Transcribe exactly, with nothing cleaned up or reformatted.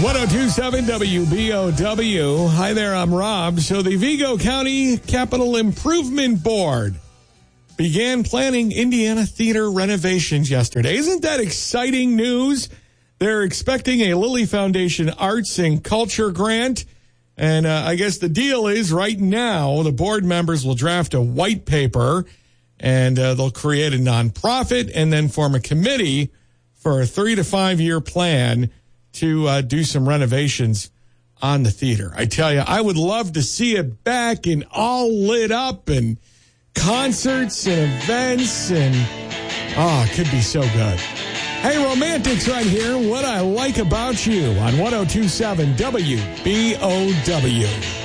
ten twenty-seven W B O W. Hi there, I'm Rob. So the Vigo County Capital Improvement Board began planning Indiana Theater renovations yesterday. Isn't that exciting news? They're expecting a Lilly Foundation Arts and Culture grant. And uh, I guess the deal is right now the board members will draft a white paper and uh, they'll create a nonprofit and then form a committee for a three to five year plan to uh, do some renovations on the theater. I tell you, I would love to see it back and all lit up and concerts and events and, oh, it could be so good. Hey, Romantics right here. What I Like About You on ten twenty-seven W B O W.